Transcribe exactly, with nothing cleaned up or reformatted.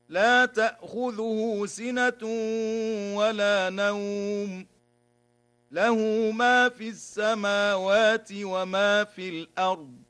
لا تأخذه سنة ولا نوم، له ما في السماوات وما في الأرض